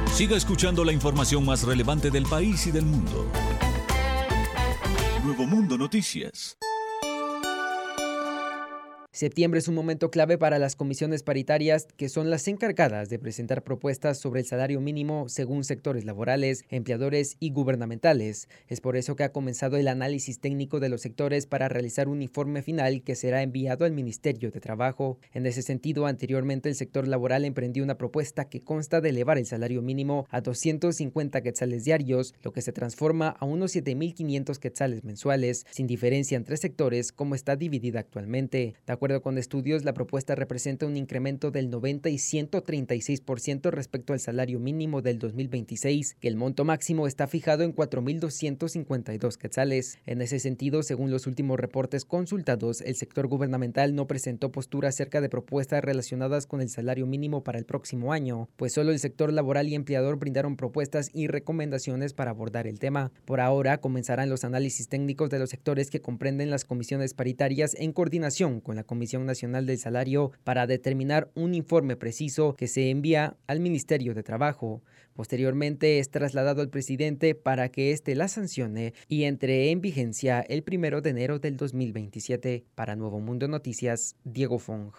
Siga escuchando la información más relevante del país y del mundo. Nuevo Mundo Noticias. Septiembre es un momento clave para las comisiones paritarias, que son las encargadas de presentar propuestas sobre el salario mínimo según sectores laborales, empleadores y gubernamentales. Es por eso que ha comenzado el análisis técnico de los sectores para realizar un informe final que será enviado al Ministerio de Trabajo. En ese sentido, anteriormente el sector laboral emprendió una propuesta que consta de elevar el salario mínimo a 250 quetzales diarios, lo que se transforma a unos 7.500 quetzales mensuales, sin diferencia entre sectores como está dividida actualmente. De acuerdo con estudios, la propuesta representa un incremento del 90 y 136% respecto al salario mínimo del 2026, que el monto máximo está fijado en 4.252 quetzales. En ese sentido, según los últimos reportes consultados, el sector gubernamental no presentó postura acerca de propuestas relacionadas con el salario mínimo para el próximo año, pues solo el sector laboral y empleador brindaron propuestas y recomendaciones para abordar el tema. Por ahora, comenzarán los análisis técnicos de los sectores que comprenden las comisiones paritarias en coordinación con la Comisión Nacional del Salario para determinar un informe preciso que se envía al Ministerio de Trabajo. Posteriormente es trasladado al presidente para que éste la sancione y entre en vigencia el 1 de enero del 2027. Para Nuevo Mundo Noticias, Diego Fong.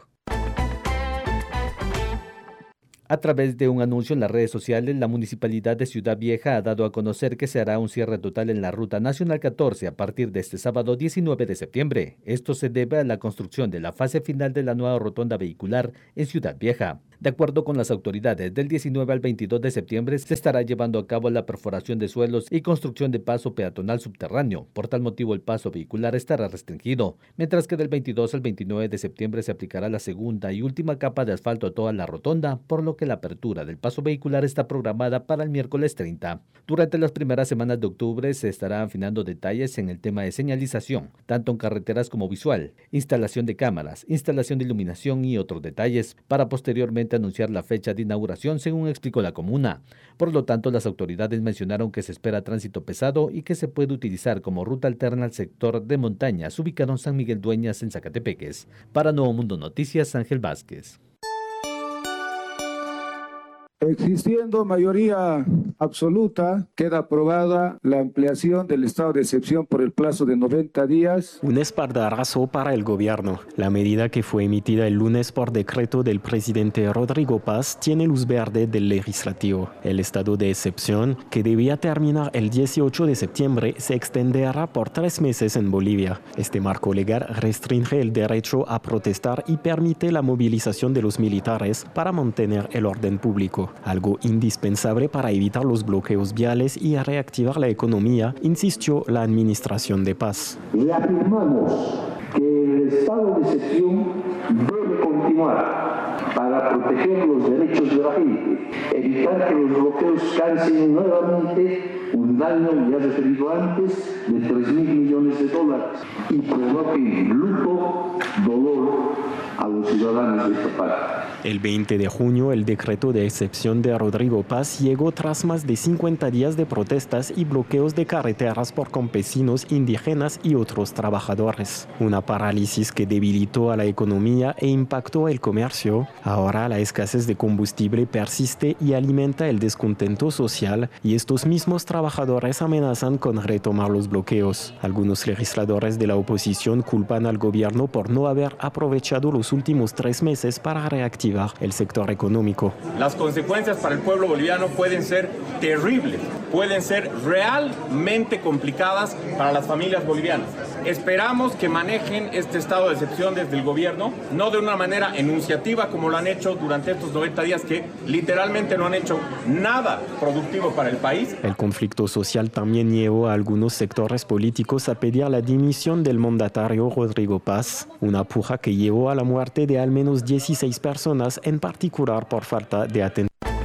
A través de un anuncio en las redes sociales, la Municipalidad de Ciudad Vieja ha dado a conocer que se hará un cierre total en la Ruta Nacional 14 a partir de este sábado 19 de septiembre. Esto se debe a la construcción de la fase final de la nueva rotonda vehicular en Ciudad Vieja. De acuerdo con las autoridades, del 19 al 22 de septiembre se estará llevando a cabo la perforación de suelos y construcción de paso peatonal subterráneo. Por tal motivo, el paso vehicular estará restringido, mientras que del 22 al 29 de septiembre se aplicará la segunda y última capa de asfalto a toda la rotonda, por lo que la apertura del paso vehicular está programada para el miércoles 30. Durante las primeras semanas de octubre se estará afinando detalles en el tema de señalización, tanto en carreteras como visual, instalación de cámaras, instalación de iluminación y otros detalles, para posteriormente anunciar la fecha de inauguración, según explicó la comuna. Por lo tanto, las autoridades mencionaron que se espera tránsito pesado y que se puede utilizar como ruta alterna al sector de montañas ubicado en San Miguel Dueñas, en Zacatepeques. Para Nuevo Mundo Noticias, Ángel Vázquez. Existiendo mayoría absoluta, queda aprobada la ampliación del estado de excepción por el plazo de 90 días. Un espaldarazo para el gobierno. La medida que fue emitida el lunes por decreto del presidente Rodrigo Paz tiene luz verde del legislativo. El estado de excepción, que debía terminar el 18 de septiembre, se extenderá por 3 meses en Bolivia. Este marco legal restringe el derecho a protestar y permite la movilización de los militares para mantener el orden público. Algo indispensable para evitar los bloqueos viales y reactivar la economía, insistió la administración de Paz. Reafirmamos que el estado de excepción debe continuar para proteger los derechos de la gente, evitar que los bloqueos cansen nuevamente un daño ya referido antes de $3.000 millones y provoquen luto, dolor a los ciudadanos de esta parte. El 20 de junio, el decreto de excepción de Rodrigo Paz llegó tras más de 50 días de protestas y bloqueos de carreteras por campesinos, indígenas y otros trabajadores. Una parálisis que debilitó a la economía e impactó el comercio. Ahora la escasez de combustible persiste y alimenta el descontento social, y estos mismos trabajadores amenazan con retomar los bloqueos. Algunos legisladores de la oposición culpan al gobierno por no haber aprovechado los últimos 3 meses para reactivar el sector económico. Las consecuencias para el pueblo boliviano pueden ser terribles, pueden ser realmente complicadas para las familias bolivianas. Esperamos que manejen este estado de excepción desde el gobierno, no de una manera enunciativa como lo han hecho durante estos 90 días, que literalmente no han hecho nada productivo para el país. El conflicto social también llevó a algunos sectores políticos a pedir la dimisión del mandatario Rodrigo Paz, una puja que llevó a la muerte de al menos 16 personas, en particular por falta de atención.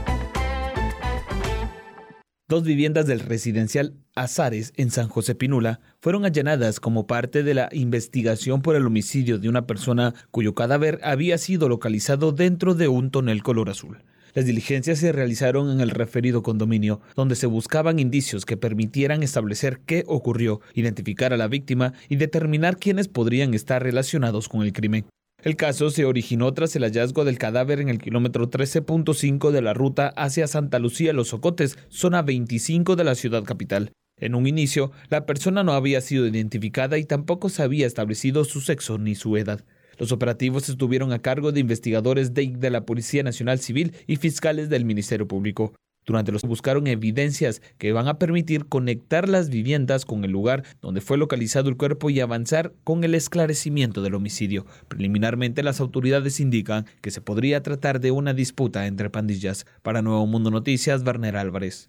2 viviendas del residencial Azares en San José Pinula fueron allanadas como parte de la investigación por el homicidio de una persona cuyo cadáver había sido localizado dentro de un tonel color azul. Las diligencias se realizaron en el referido condominio, donde se buscaban indicios que permitieran establecer qué ocurrió, identificar a la víctima y determinar quiénes podrían estar relacionados con el crimen. El caso se originó tras el hallazgo del cadáver en el kilómetro 13.5 de la ruta hacia Santa Lucía Los Ocotes, zona 25 de la ciudad capital. En un inicio, la persona no había sido identificada y tampoco se había establecido su sexo ni su edad. Los operativos estuvieron a cargo de investigadores de la Policía Nacional Civil y fiscales del Ministerio Público. Durante los buscaron evidencias que van a permitir conectar las viviendas con el lugar donde fue localizado el cuerpo y avanzar con el esclarecimiento del homicidio. Preliminarmente, las autoridades indican que se podría tratar de una disputa entre pandillas. Para Nuevo Mundo Noticias, Werner Álvarez.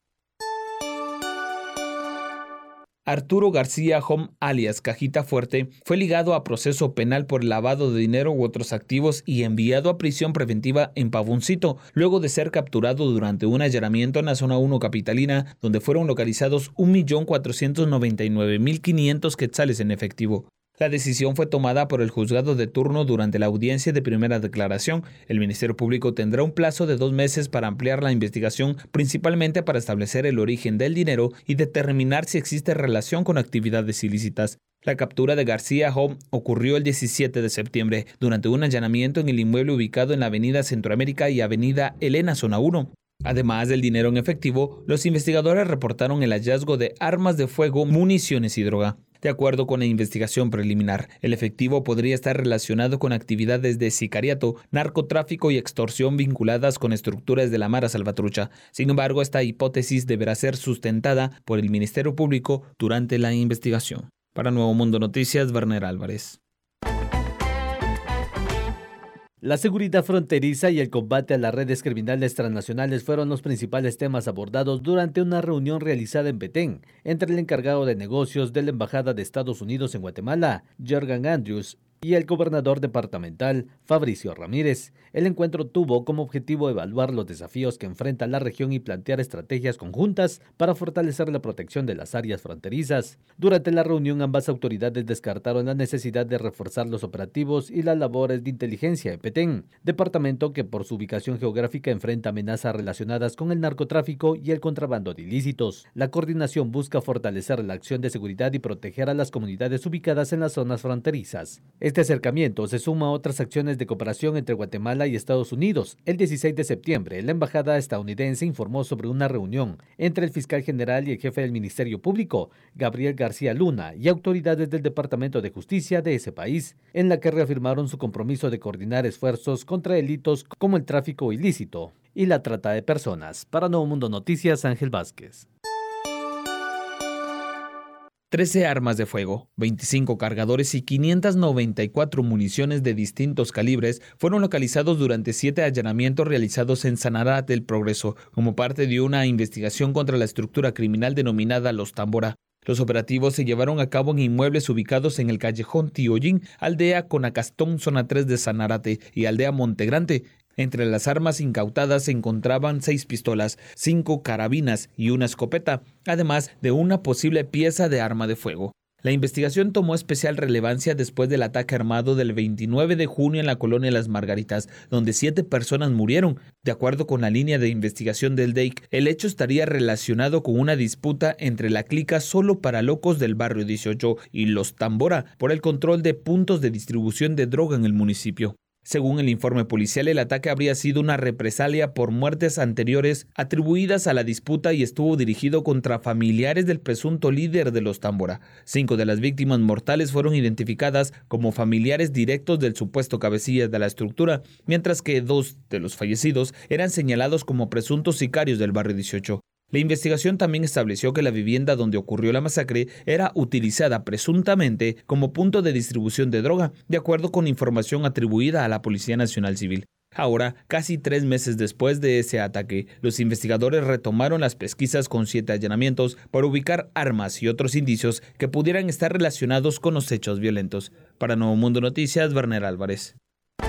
Arturo García Hom, alias Cajita Fuerte, fue ligado a proceso penal por lavado de dinero u otros activos y enviado a prisión preventiva en Pavoncito, luego de ser capturado durante un allanamiento en la zona 1 capitalina, donde fueron localizados 1.499.500 quetzales en efectivo. La decisión fue tomada por el juzgado de turno durante la audiencia de primera declaración. El Ministerio Público tendrá un plazo de 2 meses para ampliar la investigación, principalmente para establecer el origen del dinero y determinar si existe relación con actividades ilícitas. La captura de García Hom ocurrió el 17 de septiembre, durante un allanamiento en el inmueble ubicado en la avenida Centroamérica y avenida Elena, zona 1. Además del dinero en efectivo, los investigadores reportaron el hallazgo de armas de fuego, municiones y droga. De acuerdo con la investigación preliminar, el efectivo podría estar relacionado con actividades de sicariato, narcotráfico y extorsión vinculadas con estructuras de la Mara Salvatrucha. Sin embargo, esta hipótesis deberá ser sustentada por el Ministerio Público durante la investigación. Para Nuevo Mundo Noticias, Werner Álvarez. La seguridad fronteriza y el combate a las redes criminales transnacionales fueron los principales temas abordados durante una reunión realizada en Petén entre el encargado de negocios de la Embajada de Estados Unidos en Guatemala, Jorgan Andrews, y el gobernador departamental, Fabricio Ramírez. El encuentro tuvo como objetivo evaluar los desafíos que enfrenta la región y plantear estrategias conjuntas para fortalecer la protección de las áreas fronterizas. Durante la reunión, ambas autoridades descartaron la necesidad de reforzar los operativos y las labores de inteligencia en Petén, departamento que por su ubicación geográfica enfrenta amenazas relacionadas con el narcotráfico y el contrabando de ilícitos. La coordinación busca fortalecer la acción de seguridad y proteger a las comunidades ubicadas en las zonas fronterizas. Este acercamiento se suma a otras acciones de cooperación entre Guatemala y Estados Unidos. El 16 de septiembre, la embajada estadounidense informó sobre una reunión entre el fiscal general y el jefe del Ministerio Público, Gabriel García Luna, y autoridades del Departamento de Justicia de ese país, en la que reafirmaron su compromiso de coordinar esfuerzos contra delitos como el tráfico ilícito y la trata de personas. Para Nuevo Mundo Noticias, Ángel Vázquez. 13 armas de fuego, 25 cargadores y 594 municiones de distintos calibres fueron localizados durante 7 allanamientos realizados en Sanarate del Progreso, como parte de una investigación contra la estructura criminal denominada Los Tambora. Los operativos se llevaron a cabo en inmuebles ubicados en el callejón Tiollín, aldea Conacastón, zona 3 de Sanarate, y aldea Montegrande. Entre las armas incautadas se encontraban 6 pistolas, 5 carabinas y una escopeta, además de una posible pieza de arma de fuego. La investigación tomó especial relevancia después del ataque armado del 29 de junio en la colonia Las Margaritas, donde 7 personas murieron. De acuerdo con la línea de investigación del DEIC, el hecho estaría relacionado con una disputa entre la clica Solo para Locos del barrio 18 y Los Tambora por el control de puntos de distribución de droga en el municipio. Según el informe policial, el ataque habría sido una represalia por muertes anteriores atribuidas a la disputa y estuvo dirigido contra familiares del presunto líder de Los Tambora. 5 de las víctimas mortales fueron identificadas como familiares directos del supuesto cabecilla de la estructura, mientras que 2 de los fallecidos eran señalados como presuntos sicarios del barrio 18. La investigación también estableció que la vivienda donde ocurrió la masacre era utilizada presuntamente como punto de distribución de droga, de acuerdo con información atribuida a la Policía Nacional Civil. Ahora, casi 3 meses después de ese ataque, los investigadores retomaron las pesquisas con 7 allanamientos para ubicar armas y otros indicios que pudieran estar relacionados con los hechos violentos. Para Nuevo Mundo Noticias, Werner Álvarez.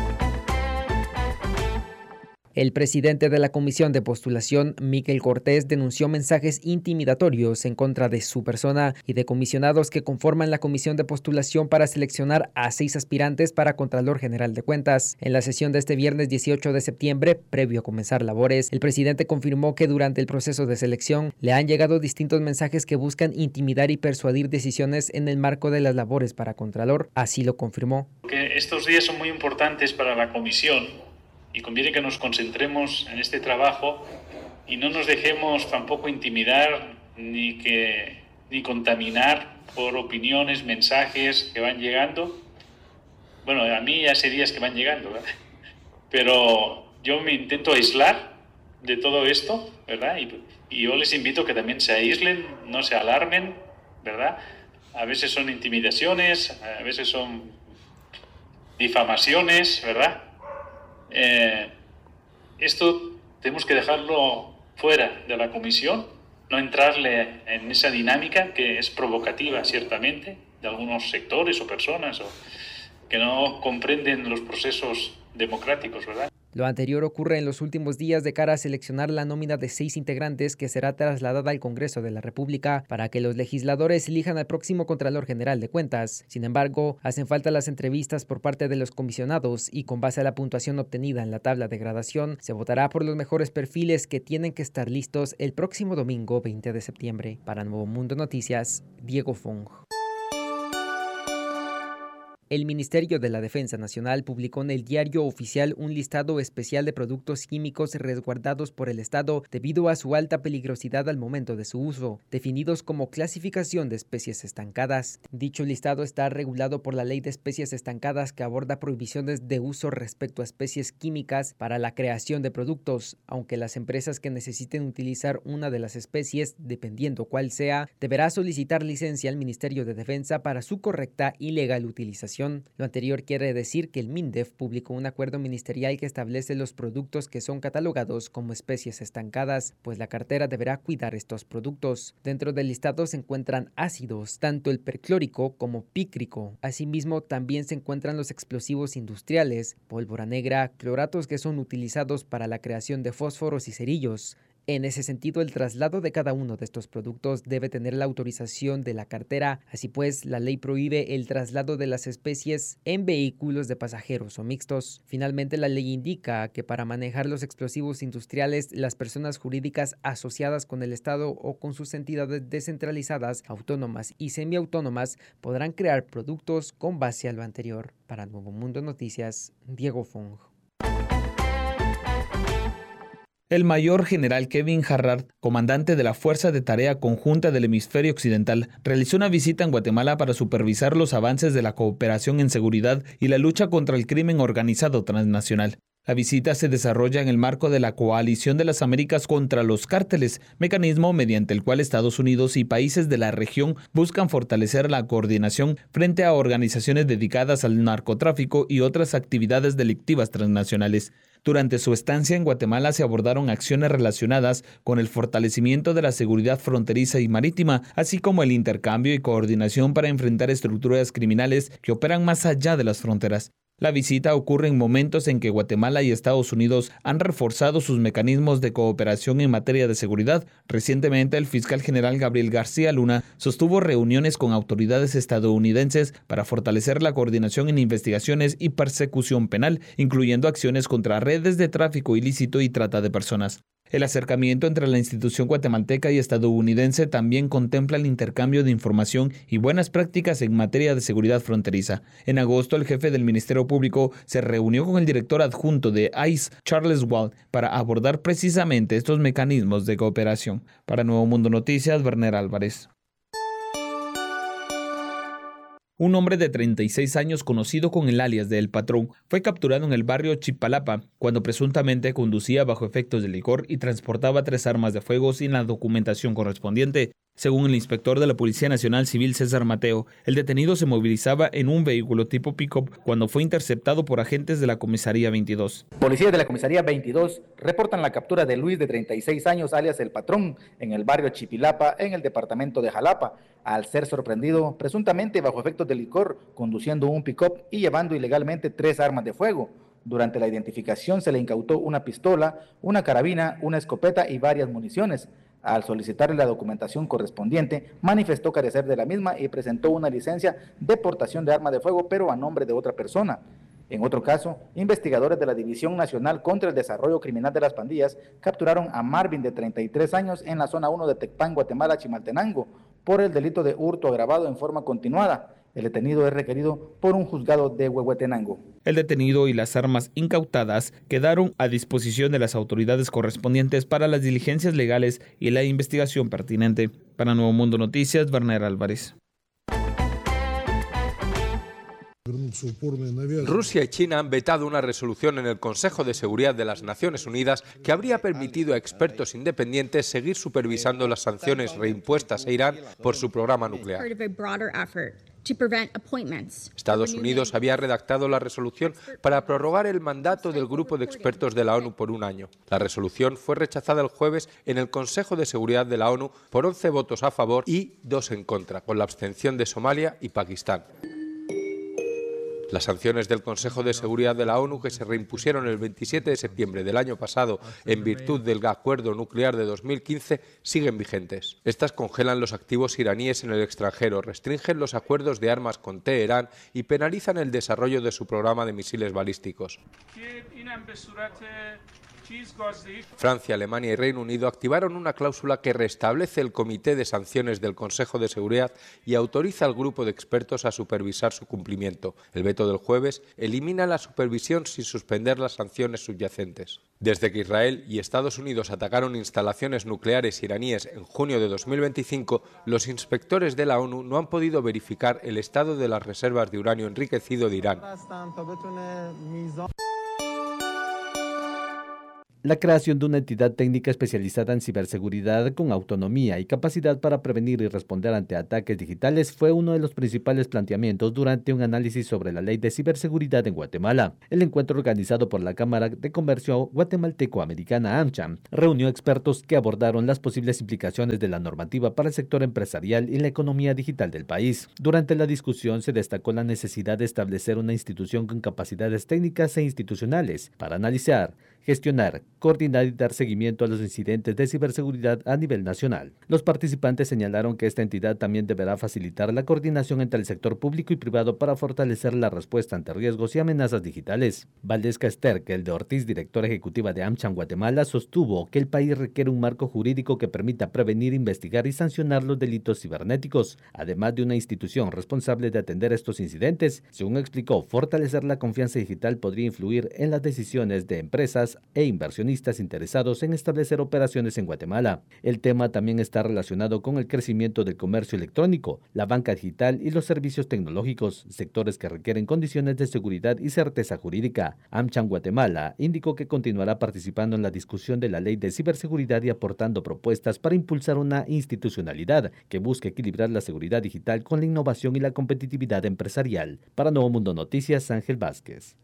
El presidente de la Comisión de Postulación, Miquel Cortés, denunció mensajes intimidatorios en contra de su persona y de comisionados que conforman la Comisión de Postulación para seleccionar a 6 aspirantes para Contralor General de Cuentas. En la sesión de este viernes 18 de septiembre, previo a comenzar labores, el presidente confirmó que durante el proceso de selección le han llegado distintos mensajes que buscan intimidar y persuadir decisiones en el marco de las labores para Contralor. Así lo confirmó. Que estos días son muy importantes para la comisión y conviene que nos concentremos en este trabajo y no nos dejemos tampoco intimidar ni contaminar por opiniones, mensajes que van llegando. Bueno, a mí hace días que van llegando, ¿verdad? Pero yo me intento aislar de todo esto, ¿verdad? Y yo les invito a que también se aíslen, no se alarmen, ¿verdad? A veces son intimidaciones, a veces son difamaciones, ¿verdad? Esto tenemos que dejarlo fuera de la comisión, no entrarle en esa dinámica que es provocativa, ciertamente, de algunos sectores o personas que no comprenden los procesos democráticos, ¿verdad? Lo anterior ocurre en los últimos días de cara a seleccionar la nómina de 6 integrantes que será trasladada al Congreso de la República para que los legisladores elijan al próximo Contralor General de Cuentas. Sin embargo, hacen falta las entrevistas por parte de los comisionados y con base a la puntuación obtenida en la tabla de gradación, se votará por los mejores perfiles que tienen que estar listos el próximo domingo 20 de septiembre. Para Nuevo Mundo Noticias, Diego Fong. El Ministerio de la Defensa Nacional publicó en el Diario Oficial un listado especial de productos químicos resguardados por el Estado debido a su alta peligrosidad al momento de su uso, definidos como clasificación de especies estancadas. Dicho listado está regulado por la Ley de Especies Estancadas, que aborda prohibiciones de uso respecto a especies químicas para la creación de productos, aunque las empresas que necesiten utilizar una de las especies, dependiendo cuál sea, deberá solicitar licencia al Ministerio de Defensa para su correcta y legal utilización. Lo anterior quiere decir que el MINDEF publicó un acuerdo ministerial que establece los productos que son catalogados como especies estancadas, pues la cartera deberá cuidar estos productos. Dentro del listado se encuentran ácidos, tanto el perclórico como pícrico. Asimismo, también se encuentran los explosivos industriales, pólvora negra, cloratos que son utilizados para la creación de fósforos y cerillos. En ese sentido, el traslado de cada uno de estos productos debe tener la autorización de la cartera. Así pues, la ley prohíbe el traslado de las especies en vehículos de pasajeros o mixtos. Finalmente, la ley indica que para manejar los explosivos industriales, las personas jurídicas asociadas con el Estado o con sus entidades descentralizadas, autónomas y semiautónomas podrán crear productos con base a lo anterior. Para Nuevo Mundo Noticias, Diego Fong. El mayor general Kevin Harrard, comandante de la Fuerza de Tarea Conjunta del Hemisferio Occidental, realizó una visita en Guatemala para supervisar los avances de la cooperación en seguridad y la lucha contra el crimen organizado transnacional. La visita se desarrolla en el marco de la Coalición de las Américas contra los Cárteles, mecanismo mediante el cual Estados Unidos y países de la región buscan fortalecer la coordinación frente a organizaciones dedicadas al narcotráfico y otras actividades delictivas transnacionales. Durante su estancia en Guatemala se abordaron acciones relacionadas con el fortalecimiento de la seguridad fronteriza y marítima, así como el intercambio y coordinación para enfrentar estructuras criminales que operan más allá de las fronteras. La visita ocurre en momentos en que Guatemala y Estados Unidos han reforzado sus mecanismos de cooperación en materia de seguridad. Recientemente, el fiscal general Gabriel García Luna sostuvo reuniones con autoridades estadounidenses para fortalecer la coordinación en investigaciones y persecución penal, incluyendo acciones contra redes de tráfico ilícito y trata de personas. El acercamiento entre la institución guatemalteca y estadounidense también contempla el intercambio de información y buenas prácticas en materia de seguridad fronteriza. En agosto, el jefe del Ministerio Público se reunió con el director adjunto de ICE, Charles Wall, para abordar precisamente estos mecanismos de cooperación. Para Nuevo Mundo Noticias, Werner Álvarez. Un hombre de 36 años conocido con el alias de El Patrón fue capturado en el barrio Chipalapa cuando presuntamente conducía bajo efectos de licor y transportaba 3 armas de fuego sin la documentación correspondiente. Según el inspector de la Policía Nacional Civil César Mateo, el detenido se movilizaba en un vehículo tipo pick-up cuando fue interceptado por agentes de la Comisaría 22. Policías de la Comisaría 22 reportan la captura de Luis, de 36 años, alias El Patrón, en el barrio Chipilapa, en el departamento de Jalapa, al ser sorprendido presuntamente bajo efectos de licor, conduciendo un pick-up y llevando ilegalmente 3 armas de fuego. Durante la identificación se le incautó una pistola, una carabina, una escopeta y varias municiones. Al solicitarle la documentación correspondiente, manifestó carecer de la misma y presentó una licencia de portación de arma de fuego, pero a nombre de otra persona. En otro caso, investigadores de la División Nacional contra el Desarrollo Criminal de las Pandillas capturaron a Marvin, de 33 años, en la zona 1 de Tecpan, Guatemala, Chimaltenango, por el delito de hurto agravado en forma continuada. El detenido es requerido por un juzgado de Huehuetenango. El detenido y las armas incautadas quedaron a disposición de las autoridades correspondientes para las diligencias legales y la investigación pertinente. Para Nuevo Mundo Noticias, Werner Álvarez. Rusia y China han vetado una resolución en el Consejo de Seguridad de las Naciones Unidas que habría permitido a expertos independientes seguir supervisando las sanciones reimpuestas a Irán por su programa nuclear. Estados Unidos había redactado la resolución para prorrogar el mandato del grupo de expertos de la ONU por un año. La resolución fue rechazada el jueves en el Consejo de Seguridad de la ONU por 11 votos a favor y 2 en contra, con la abstención de Somalia y Pakistán. Las sanciones del Consejo de Seguridad de la ONU, que se reimpusieron el 27 de septiembre del año pasado en virtud del acuerdo nuclear de 2015, siguen vigentes. Estas congelan los activos iraníes en el extranjero, restringen los acuerdos de armas con Teherán y penalizan el desarrollo de su programa de misiles balísticos. Francia, Alemania y Reino Unido activaron una cláusula que restablece el Comité de Sanciones del Consejo de Seguridad y autoriza al grupo de expertos a supervisar su cumplimiento. El veto del jueves elimina la supervisión sin suspender las sanciones subyacentes. Desde que Israel y Estados Unidos atacaron instalaciones nucleares iraníes en junio de 2025, los inspectores de la ONU no han podido verificar el estado de las reservas de uranio enriquecido de Irán. La creación de una entidad técnica especializada en ciberseguridad con autonomía y capacidad para prevenir y responder ante ataques digitales fue uno de los principales planteamientos durante un análisis sobre la ley de ciberseguridad en Guatemala. El encuentro, organizado por la Cámara de Comercio Guatemalteco-Americana AmCham, reunió expertos que abordaron las posibles implicaciones de la normativa para el sector empresarial y la economía digital del país. Durante la discusión se destacó la necesidad de establecer una institución con capacidades técnicas e institucionales para analizar, gestionar, coordinar y dar seguimiento a los incidentes de ciberseguridad a nivel nacional. Los participantes señalaron que esta entidad también deberá facilitar la coordinación entre el sector público y privado para fortalecer la respuesta ante riesgos y amenazas digitales. Valdesca Esterkel, de Ortiz, directora ejecutiva de AmCham Guatemala, sostuvo que el país requiere un marco jurídico que permita prevenir, investigar y sancionar los delitos cibernéticos, además de una institución responsable de atender estos incidentes. Según explicó, fortalecer la confianza digital podría influir en las decisiones de empresas e inversionistas interesados en establecer operaciones en Guatemala. El tema también está relacionado con el crecimiento del comercio electrónico, la banca digital y los servicios tecnológicos, sectores que requieren condiciones de seguridad y certeza jurídica. AmCham Guatemala indicó que continuará participando en la discusión de la ley de ciberseguridad y aportando propuestas para impulsar una institucionalidad que busque equilibrar la seguridad digital con la innovación y la competitividad empresarial. Para Nuevo Mundo Noticias, Ángel Vázquez.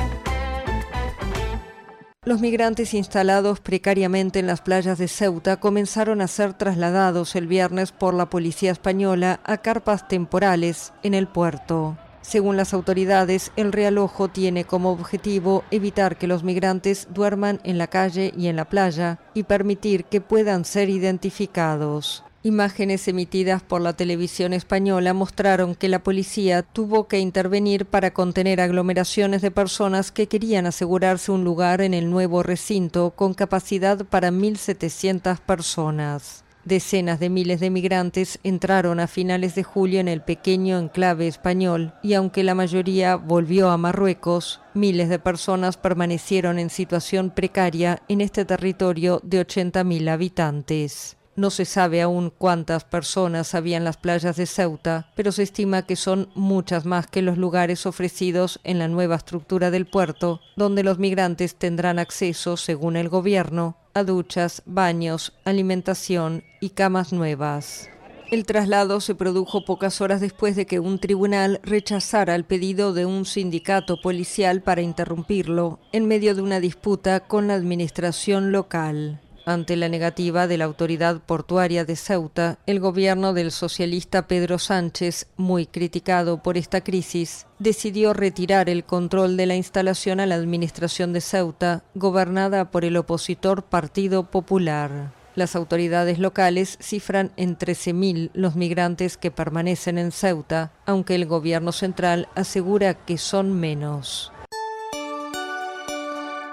Los migrantes instalados precariamente en las playas de Ceuta comenzaron a ser trasladados el viernes por la policía española a carpas temporales en el puerto. Según las autoridades, el realojo tiene como objetivo evitar que los migrantes duerman en la calle y en la playa y permitir que puedan ser identificados. Imágenes emitidas por la televisión española mostraron que la policía tuvo que intervenir para contener aglomeraciones de personas que querían asegurarse un lugar en el nuevo recinto con capacidad para 1.700 personas. Decenas de miles de migrantes entraron a finales de julio en el pequeño enclave español y aunque la mayoría volvió a Marruecos, miles de personas permanecieron en situación precaria en este territorio de 80.000 habitantes. No se sabe aún cuántas personas había en las playas de Ceuta, pero se estima que son muchas más que los lugares ofrecidos en la nueva estructura del puerto, donde los migrantes tendrán acceso, según el gobierno, a duchas, baños, alimentación y camas nuevas. El traslado se produjo pocas horas después de que un tribunal rechazara el pedido de un sindicato policial para interrumpirlo, en medio de una disputa con la administración local. Ante la negativa de la autoridad portuaria de Ceuta, el gobierno del socialista Pedro Sánchez, muy criticado por esta crisis, decidió retirar el control de la instalación a la administración de Ceuta, gobernada por el opositor Partido Popular. Las autoridades locales cifran en 13.000 los migrantes que permanecen en Ceuta, aunque el gobierno central asegura que son menos.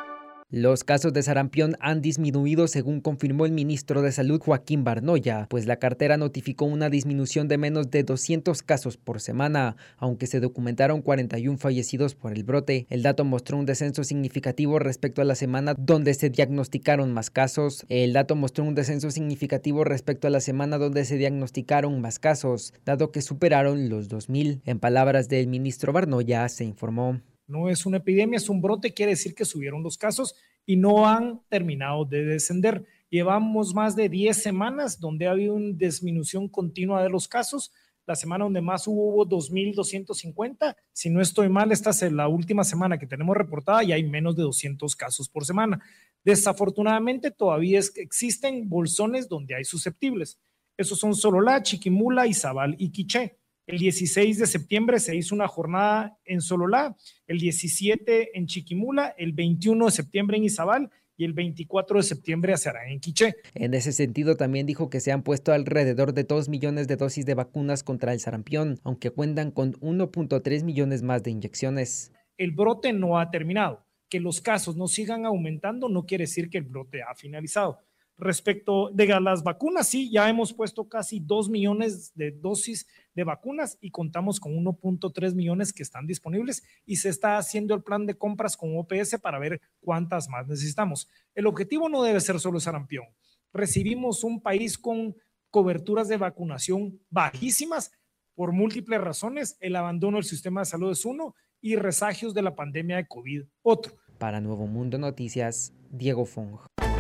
Los casos de sarampión han disminuido según confirmó el ministro de Salud Joaquín Barnoya, pues la cartera notificó una disminución de menos de 200 casos por semana, aunque se documentaron 41 fallecidos por el brote. El dato mostró un descenso significativo respecto a la semana donde se diagnosticaron más casos. Dado que superaron los 2.000. En palabras del ministro Barnoya, se informó. No es una epidemia, es un brote, quiere decir que subieron los casos y no han terminado de descender. Llevamos más de 10 semanas donde ha habido una disminución continua de los casos. La semana donde más hubo 2.250. Si no estoy mal, esta es la última semana que tenemos reportada y hay menos de 200 casos por semana. Desafortunadamente todavía existen bolsones donde hay susceptibles. Esos son Sololá, Chiquimula, Izabal y Quiché. El 16 de septiembre se hizo una jornada en Sololá, el 17 en Chiquimula, el 21 de septiembre en Izabal y el 24 de septiembre se hará en Quiché. En ese sentido, también dijo que se han puesto alrededor de 2 millones de dosis de vacunas contra el sarampión, aunque cuentan con 1.3 millones más de inyecciones. El brote no ha terminado. Que los casos no sigan aumentando no quiere decir que el brote ha finalizado. Respecto de las vacunas, sí, ya hemos puesto casi 2 millones de dosis de vacunas y contamos con 1.3 millones que están disponibles y se está haciendo el plan de compras con OPS para ver cuántas más necesitamos. El objetivo no debe ser solo sarampión. Recibimos un país con coberturas de vacunación bajísimas por múltiples razones. El abandono del sistema de salud es uno y resagios de la pandemia de COVID otro. Para Nuevo Mundo Noticias, Diego Fong.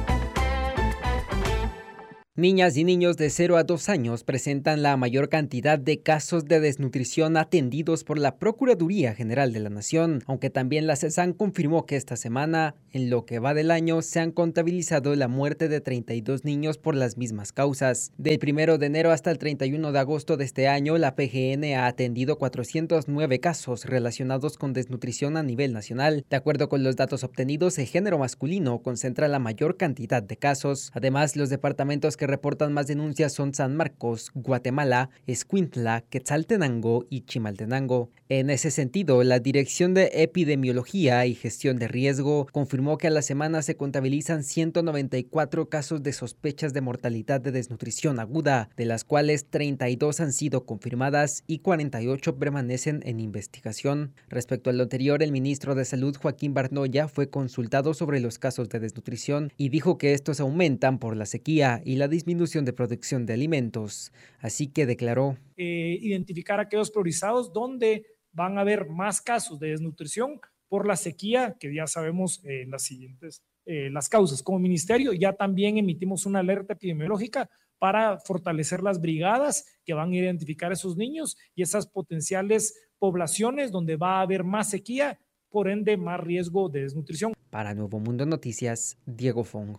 Niñas y niños de 0 a 2 años presentan la mayor cantidad de casos de desnutrición atendidos por la Procuraduría General de la Nación, aunque también la CESAN confirmó que esta semana, en lo que va del año, se han contabilizado la muerte de 32 niños por las mismas causas. Del 1 de enero hasta el 31 de agosto de este año, la PGN ha atendido 409 casos relacionados con desnutrición a nivel nacional. De acuerdo con los datos obtenidos, el género masculino concentra la mayor cantidad de casos. Además, los departamentos que reportan más denuncias son San Marcos, Guatemala, Escuintla, Quetzaltenango y Chimaltenango. En ese sentido, la Dirección de Epidemiología y Gestión de Riesgo confirmó que a la semana se contabilizan 194 casos de sospechas de mortalidad de desnutrición aguda, de las cuales 32 han sido confirmadas y 48 permanecen en investigación. Respecto a lo anterior, el ministro de Salud, Joaquín Barnoya, fue consultado sobre los casos de desnutrición y dijo que estos aumentan por la sequía y la disminución de producción de alimentos. Así que declaró: identificar aquellos priorizados donde van a haber más casos de desnutrición por la sequía, que ya sabemos las causas. Como ministerio ya también emitimos una alerta epidemiológica para fortalecer las brigadas que van a identificar a esos niños y esas potenciales poblaciones donde va a haber más sequía, por ende más riesgo de desnutrición. Para Nuevo Mundo Noticias, Diego Fong.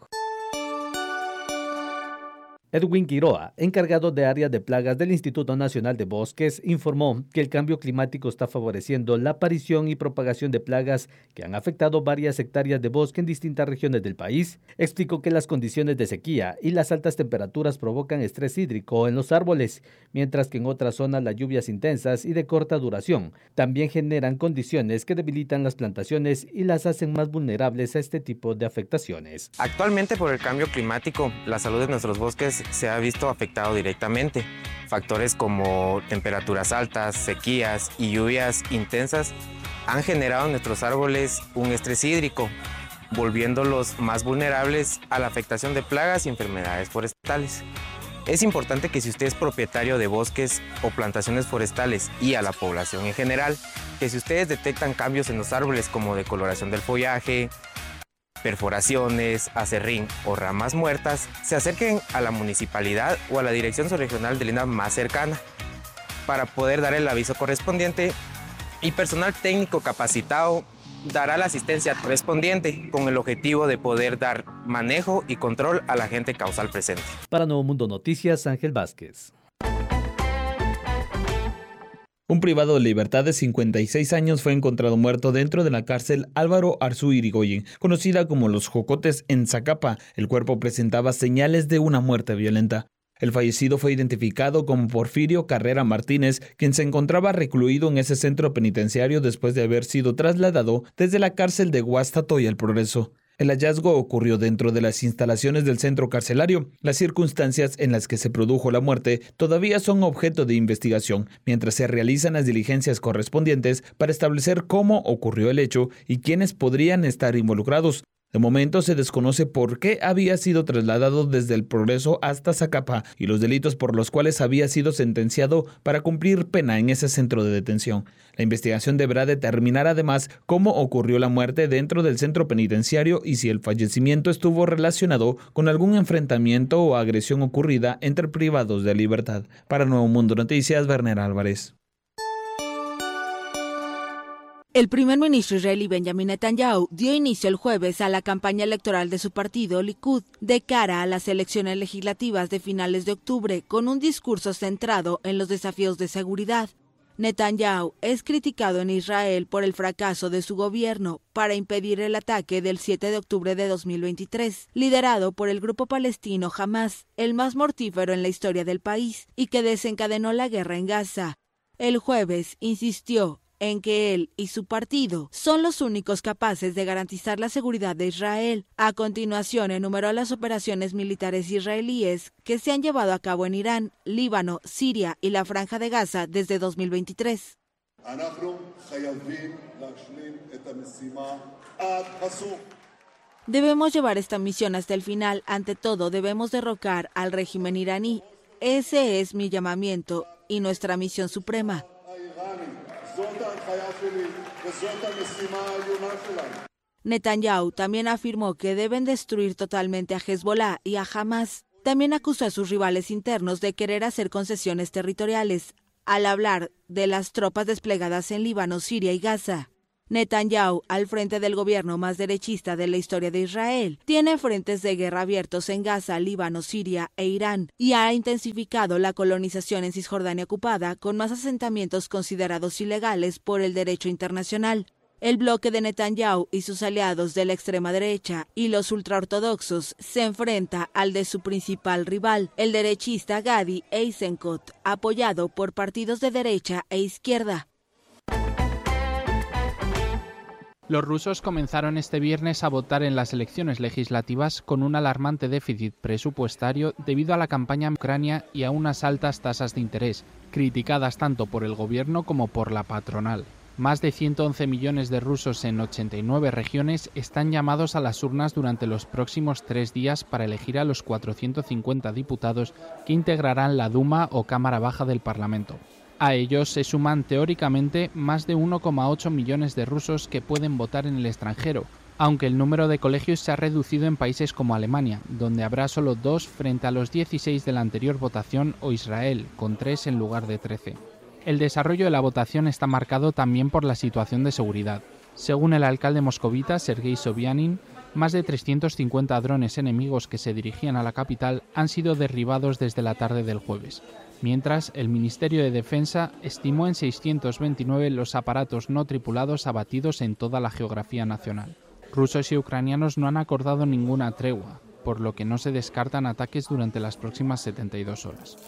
Edwin Quiroa, encargado de área de plagas del Instituto Nacional de Bosques, informó que el cambio climático está favoreciendo la aparición y propagación de plagas que han afectado varias hectáreas de bosque en distintas regiones del país. Explicó que las condiciones de sequía y las altas temperaturas provocan estrés hídrico en los árboles, mientras que en otras zonas las lluvias intensas y de corta duración también generan condiciones que debilitan las plantaciones y las hacen más vulnerables a este tipo de afectaciones. Actualmente, por el cambio climático, la salud de nuestros bosques se ha visto afectado directamente. Factores como temperaturas altas, sequías y lluvias intensas han generado en nuestros árboles un estrés hídrico, volviéndolos más vulnerables a la afectación de plagas y enfermedades forestales. Es importante que si usted es propietario de bosques o plantaciones forestales y a la población en general, que si ustedes detectan cambios en los árboles como decoloración del follaje, perforaciones, acerrín o ramas muertas, se acerquen a la municipalidad o a la dirección subregional del INAH más cercana para poder dar el aviso correspondiente y personal técnico capacitado dará la asistencia correspondiente con el objetivo de poder dar manejo y control al agente causal presente. Para Nuevo Mundo Noticias, Ángel Vázquez. Un privado de libertad de 56 años fue encontrado muerto dentro de la cárcel Álvaro Arzú Irigoyen, conocida como Los Jocotes, en Zacapa. El cuerpo presentaba señales de una muerte violenta. El fallecido fue identificado como Porfirio Carrera Martínez, quien se encontraba recluido en ese centro penitenciario después de haber sido trasladado desde la cárcel de Guastatoya El Progreso. El hallazgo ocurrió dentro de las instalaciones del centro carcelario. Las circunstancias en las que se produjo la muerte todavía son objeto de investigación, mientras se realizan las diligencias correspondientes para establecer cómo ocurrió el hecho y quiénes podrían estar involucrados. De momento se desconoce por qué había sido trasladado desde El Progreso hasta Zacapa y los delitos por los cuales había sido sentenciado para cumplir pena en ese centro de detención. La investigación deberá determinar además cómo ocurrió la muerte dentro del centro penitenciario y si el fallecimiento estuvo relacionado con algún enfrentamiento o agresión ocurrida entre privados de libertad. Para Nuevo Mundo Noticias, Werner Álvarez. El primer ministro israelí Benjamin Netanyahu dio inicio el jueves a la campaña electoral de su partido Likud de cara a las elecciones legislativas de finales de octubre con un discurso centrado en los desafíos de seguridad. Netanyahu es criticado en Israel por el fracaso de su gobierno para impedir el ataque del 7 de octubre de 2023, liderado por el grupo palestino Hamas, el más mortífero en la historia del país y que desencadenó la guerra en Gaza. El jueves insistió en que él y su partido son los únicos capaces de garantizar la seguridad de Israel. A continuación, enumeró las operaciones militares israelíes que se han llevado a cabo en Irán, Líbano, Siria y la Franja de Gaza desde 2023. Debemos llevar esta misión hasta el final. Ante todo, debemos derrocar al régimen iraní. Ese es mi llamamiento y nuestra misión suprema. Netanyahu también afirmó que deben destruir totalmente a Hezbollah y a Hamas. También acusó a sus rivales internos de querer hacer concesiones territoriales al hablar de las tropas desplegadas en Líbano, Siria y Gaza. Netanyahu, al frente del gobierno más derechista de la historia de Israel, tiene frentes de guerra abiertos en Gaza, Líbano, Siria e Irán y ha intensificado la colonización en Cisjordania ocupada con más asentamientos considerados ilegales por el derecho internacional. El bloque de Netanyahu y sus aliados de la extrema derecha y los ultraortodoxos se enfrenta al de su principal rival, el derechista Gadi Eisenkot, apoyado por partidos de derecha e izquierda. Los rusos comenzaron este viernes a votar en las elecciones legislativas con un alarmante déficit presupuestario debido a la campaña en Ucrania y a unas altas tasas de interés, criticadas tanto por el gobierno como por la patronal. Más de 111 millones de rusos en 89 regiones están llamados a las urnas durante los próximos 3 días para elegir a los 450 diputados que integrarán la Duma o Cámara Baja del Parlamento. A ellos se suman teóricamente más de 1,8 millones de rusos que pueden votar en el extranjero, aunque el número de colegios se ha reducido en países como Alemania, donde habrá solo 2 frente a los 16 de la anterior votación, o Israel, con 3 en lugar de 13. El desarrollo de la votación está marcado también por la situación de seguridad. Según el alcalde moscovita, Sergei Sobyanin, más de 350 drones enemigos que se dirigían a la capital han sido derribados desde la tarde del jueves. Mientras, el Ministerio de Defensa estimó en 629 los aparatos no tripulados abatidos en toda la geografía nacional. Rusos y ucranianos no han acordado ninguna tregua, por lo que no se descartan ataques durante las próximas 72 horas.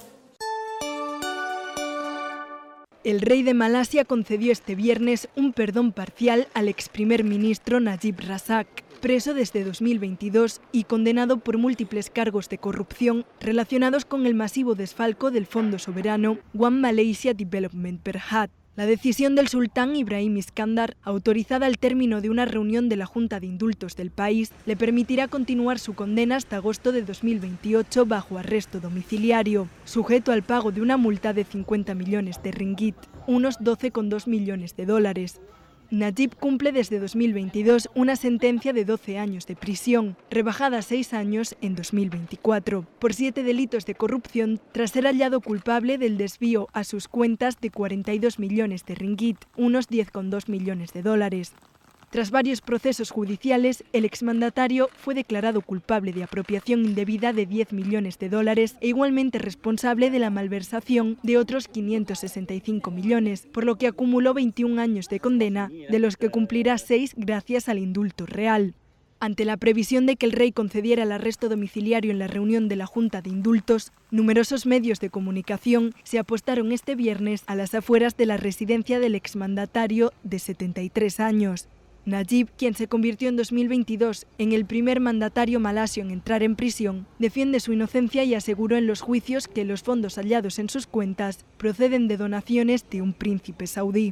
El rey de Malasia concedió este viernes un perdón parcial al ex primer ministro Najib Razak, preso desde 2022 y condenado por múltiples cargos de corrupción relacionados con el masivo desfalco del fondo soberano One Malaysia Development Berhad. La decisión del sultán Ibrahim Iskandar, autorizada al término de una reunión de la Junta de Indultos del país, le permitirá continuar su condena hasta agosto de 2028 bajo arresto domiciliario, sujeto al pago de una multa de 50 millones de ringgit, unos 12,2 millones de dólares. Najib cumple desde 2022 una sentencia de 12 años de prisión, rebajada a 6 años en 2024, por 7 delitos de corrupción tras ser hallado culpable del desvío a sus cuentas de 42 millones de ringgit, unos 10,2 millones de dólares. Tras varios procesos judiciales, el exmandatario fue declarado culpable de apropiación indebida de 10 millones de dólares e igualmente responsable de la malversación de otros 565 millones, por lo que acumuló 21 años de condena, de los que cumplirá 6 gracias al indulto real. Ante la previsión de que el rey concediera el arresto domiciliario en la reunión de la Junta de Indultos, numerosos medios de comunicación se apostaron este viernes a las afueras de la residencia del exmandatario de 73 años. Najib, quien se convirtió en 2022 en el primer mandatario malasio en entrar en prisión, defiende su inocencia y aseguró en los juicios que los fondos hallados en sus cuentas proceden de donaciones de un príncipe saudí.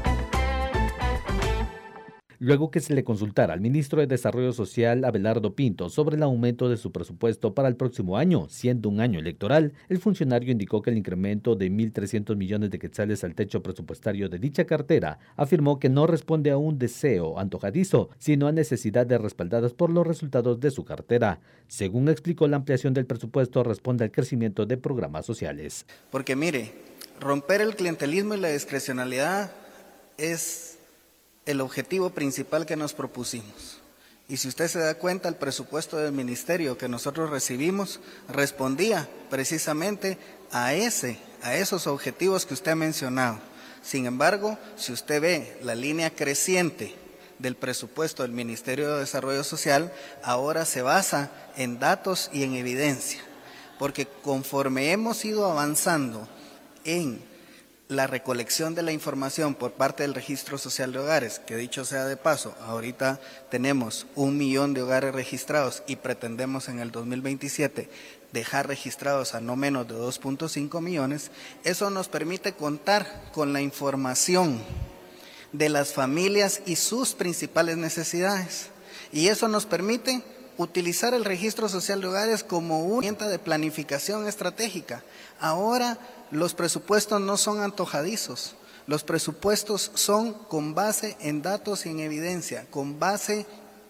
Luego que se le consultara al ministro de Desarrollo Social, Abelardo Pinto, sobre el aumento de su presupuesto para el próximo año, siendo un año electoral, el funcionario indicó que el incremento de 1.300 millones de quetzales al techo presupuestario de dicha cartera afirmó que no responde a un deseo antojadizo, sino a necesidades respaldadas por los resultados de su cartera. Según explicó, la ampliación del presupuesto responde al crecimiento de programas sociales. Porque mire, romper el clientelismo y la discrecionalidad es el objetivo principal que nos propusimos. Y si usted se da cuenta, el presupuesto del ministerio que nosotros recibimos respondía precisamente a esos objetivos que usted ha mencionado. Sin embargo, si usted ve la línea creciente del presupuesto del Ministerio de Desarrollo Social, ahora se basa en datos y en evidencia, porque conforme hemos ido avanzando en la recolección de la información por parte del Registro Social de Hogares, que dicho sea de paso, ahorita tenemos 1 millón de hogares registrados y pretendemos en el 2027 dejar registrados a no menos de 2.5 millones, eso nos permite contar con la información de las familias y sus principales necesidades. Y eso nos permite utilizar el Registro Social de Hogares como una herramienta de planificación estratégica. Ahora los presupuestos no son antojadizos, los presupuestos son con base en datos y en evidencia, con base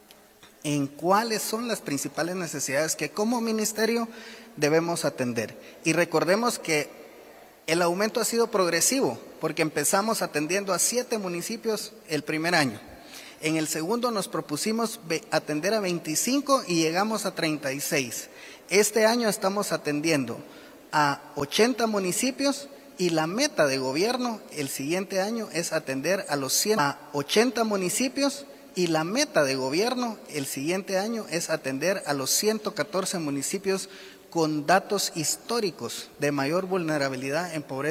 en cuáles son las principales necesidades que como ministerio debemos atender. Y recordemos que el aumento ha sido progresivo, porque empezamos atendiendo a 7 municipios el primer año. En el segundo nos propusimos atender a 25 y llegamos a 36. Este año estamos atendiendo a 80 municipios y la meta de gobierno el siguiente año es atender a los 80 municipios y la meta de gobierno el siguiente año es atender a los 114 municipios con datos históricos de mayor vulnerabilidad en pobreza.